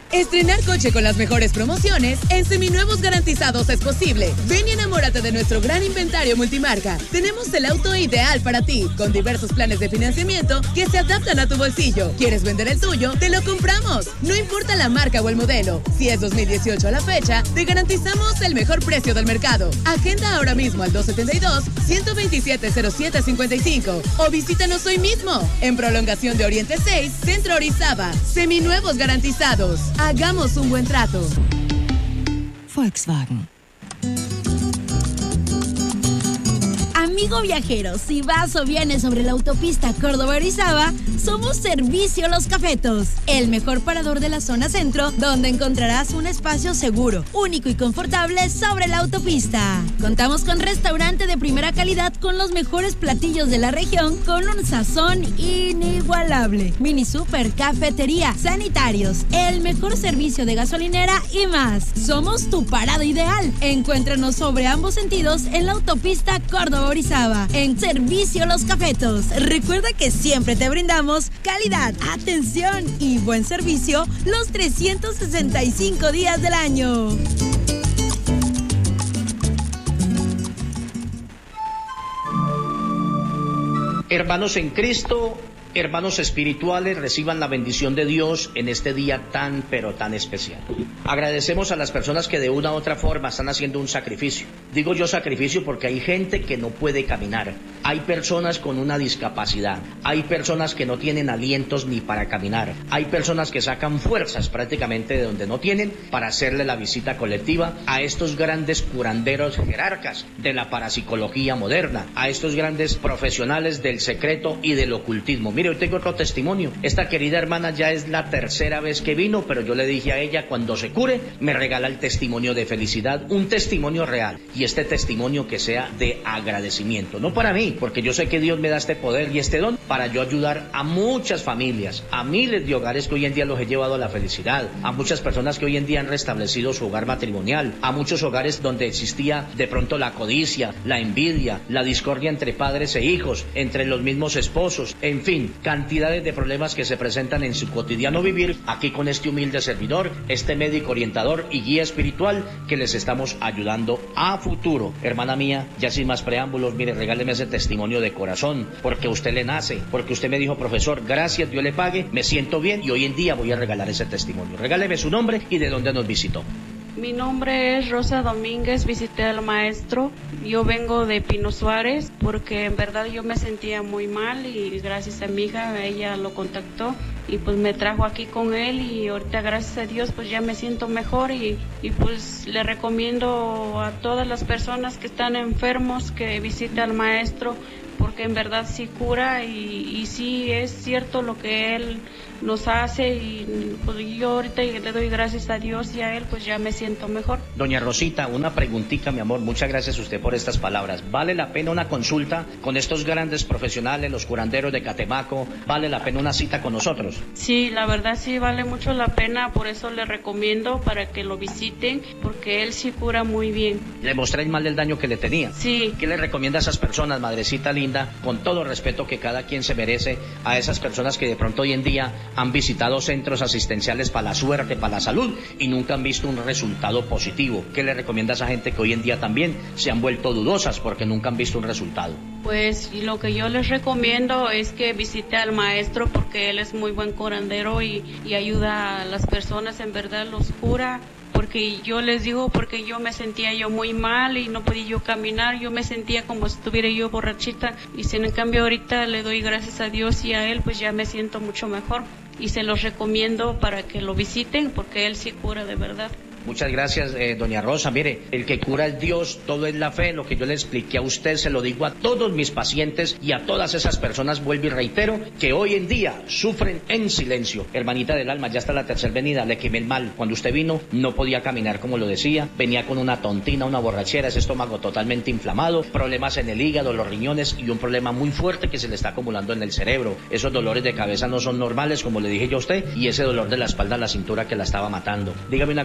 Estrenar coche con las mejores promociones en Seminuevos Garantizados es posible. Ven y enamórate de nuestro gran inventario multimarca. Tenemos el auto ideal para ti, con diversos planes de financiamiento que se adaptan a tu bolsillo. ¿Quieres vender el tuyo? ¡Te lo compramos! No importa la marca o el modelo. Si es 2018 a la fecha, te garantizamos el mejor precio del mercado. Agenda ahora mismo al 272-127-0755 o visítanos hoy mismo en Prolongación de Oriente 6, Centro Orizaba. Seminuevos Garantizados. Hagamos un buen trato. Volkswagen. Amigo viajero, si vas o vienes sobre la autopista Córdoba-Orizaba, somos Servicio Los Cafetos, el mejor parador de la zona centro, donde encontrarás un espacio seguro, único y confortable sobre la autopista. Contamos con restaurante de primera calidad con los mejores platillos de la región, con un sazón inigualable. Mini super, cafetería, sanitarios, el mejor servicio de gasolinera y más. Somos tu parada ideal. Encuéntranos sobre ambos sentidos en la autopista Córdoba-Orizaba, en Servicio Los Cafetos. Recuerda que siempre te brindamos calidad, atención y buen servicio los 365 días del año. Hermanos en Cristo, hermanos espirituales, reciban la bendición de Dios en este día tan, pero tan especial. Agradecemos a las personas que de una u otra forma están haciendo un sacrificio. Digo yo sacrificio porque hay gente que no puede caminar, hay personas con una discapacidad, hay personas que no tienen alientos ni para caminar, hay personas que sacan fuerzas prácticamente de donde no tienen para hacerle la visita colectiva a estos grandes curanderos jerarcas de la parapsicología moderna, a estos grandes profesionales del secreto y del ocultismo. Mire, hoy tengo otro testimonio. Esta querida hermana ya es la tercera vez que vino, pero yo le dije a ella, cuando se cure, me regala el testimonio de felicidad, un testimonio real, y este testimonio que sea de agradecimiento, no para mí, porque yo sé que Dios me da este poder y este don para yo ayudar a muchas familias, a miles de hogares que hoy en día los he llevado a la felicidad, a muchas personas que hoy en día han restablecido su hogar matrimonial, a muchos hogares donde existía de pronto la codicia, la envidia, la discordia entre padres e hijos, entre los mismos esposos, en fin, cantidades de problemas que se presentan en su cotidiano vivir, aquí con este humilde servidor, este médico orientador y guía espiritual que les estamos ayudando a futuro. Hermana mía, ya sin más preámbulos, mire, regáleme ese testimonio de corazón, porque a usted le nace, porque usted me dijo, profesor, gracias, Dios le pague, me siento bien y hoy en día voy a regalar ese testimonio. Regáleme su nombre y de dónde nos visitó. Mi nombre es Rosa Domínguez, visité al maestro. Yo vengo de Pino Suárez porque en verdad yo me sentía muy mal y gracias a mi hija, ella lo contactó y pues me trajo aquí con él y ahorita gracias a Dios pues ya me siento mejor y pues le recomiendo a todas las personas que están enfermos que visiten al maestro porque en verdad sí cura y sí es cierto lo que él nos hace y pues yo ahorita le doy gracias a Dios y a él pues ya me siento mejor. Doña Rosita, una preguntita, mi amor, muchas gracias a usted por estas palabras. ¿Vale la pena una consulta con estos grandes profesionales, los curanderos de Catemaco? ¿Vale la pena una cita con nosotros? Sí, la verdad sí vale mucho la pena, por eso le recomiendo para que lo visiten porque él sí cura muy bien. ¿Le mostré el mal del daño que le tenía? Sí. ¿Qué le recomienda a esas personas, madrecita linda, con todo respeto que cada quien se merece, a esas personas que de pronto hoy en día han visitado centros asistenciales para la suerte, para la salud y nunca han visto un resultado positivo? ¿Qué le recomienda a esa gente que hoy en día también se han vuelto dudosas porque nunca han visto un resultado? Pues lo que yo les recomiendo es que visite al maestro porque él es muy buen curandero y ayuda a las personas, en verdad los cura. Porque yo les digo, porque yo me sentía yo muy mal y no podía yo caminar, yo me sentía como si estuviera yo borrachita y sin en cambio ahorita le doy gracias a Dios y a él pues ya me siento mucho mejor y se los recomiendo para que lo visiten porque él sí cura de verdad. Muchas gracias, doña Rosa. Mire, el que cura es Dios, todo es la fe. Lo que yo le expliqué a usted se lo digo a todos mis pacientes y a todas esas personas, vuelvo y reitero, que hoy en día sufren en silencio. Hermanita del alma, ya está la tercera venida, le quemé el mal. Cuando usted vino no podía caminar como lo decía, venía con una tontina, una borrachera, ese estómago totalmente inflamado, problemas en el hígado, los riñones y un problema muy fuerte que se le está acumulando en el cerebro. Esos dolores de cabeza no son normales, como le dije yo a usted, y ese dolor de la espalda, la cintura que la estaba matando. Dígame una cosa, doña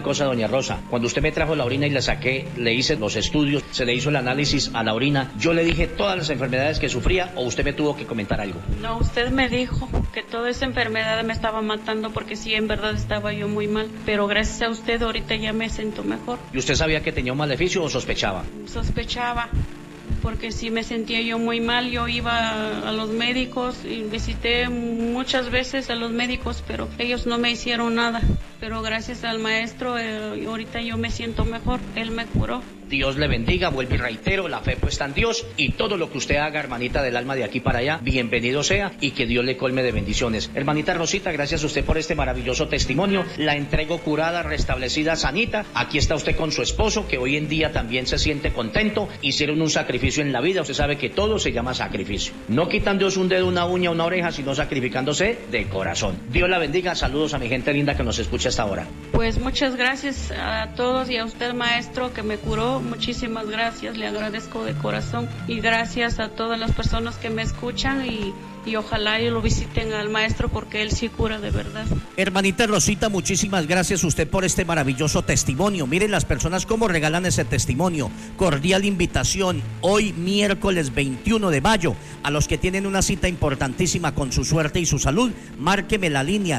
doña Rosa, cuando usted me trajo la orina y la saqué, le hice los estudios, se le hizo el análisis a la orina, yo le dije todas las enfermedades que sufría, o usted me tuvo que comentar algo? No, usted me dijo que toda esa enfermedad me estaba matando porque sí, en verdad estaba yo muy mal, pero gracias a usted ahorita ya me siento mejor. ¿Y usted sabía que tenía un maleficio o sospechaba? Sospechaba, porque sí me sentía yo muy mal. Yo iba a los médicos y visité muchas veces a los médicos, pero ellos no me hicieron nada. Pero gracias al maestro, ahorita yo me siento mejor, él me curó. Dios le bendiga, vuelvo y reitero, la fe puesta en Dios, y todo lo que usted haga, hermanita del alma, de aquí para allá, bienvenido sea, y que Dios le colme de bendiciones. Hermanita Rosita, gracias a usted por este maravilloso testimonio, la entrego curada, restablecida, sanita. Aquí está usted con su esposo, que hoy en día también se siente contento. Hicieron un sacrificio en la vida, usted sabe que todo se llama sacrificio, no quitándose un dedo, una uña, una oreja, sino sacrificándose de corazón. Dios la bendiga, saludos a mi gente linda que nos escucha hasta ahora. Pues muchas gracias a todos y a usted, maestro, que me curó. Muchísimas gracias, le agradezco de corazón, y gracias a todas las personas que me escuchan, y ojalá y lo visiten al maestro, porque él sí cura de verdad. Hermanita Rosita, muchísimas gracias a usted por este maravilloso testimonio. Miren las personas cómo regalan ese testimonio. Cordial invitación hoy miércoles 21 de mayo a los que tienen una cita importantísima con su suerte y su salud. Márqueme la línea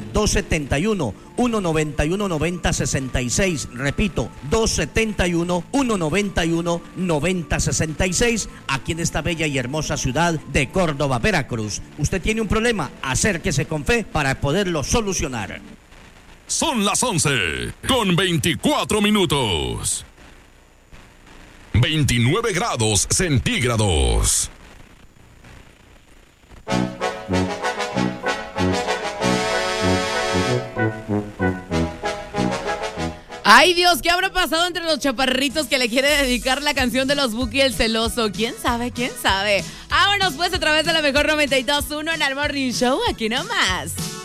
271-191-9066. Repito, 271-191-9066, aquí en esta bella y hermosa ciudad de Córdoba, Veracruz. Usted tiene un problema, acérquese con fe para poderlo solucionar. Son las 11:24. 29 grados centígrados. Ay, Dios, ¿qué habrá pasado entre los chaparritos que le quiere dedicar la canción de los Buki el celoso? ¿Quién sabe? ¿Quién sabe? Vámonos pues a través de la mejor 92.1 en el Morning Show, aquí nomás.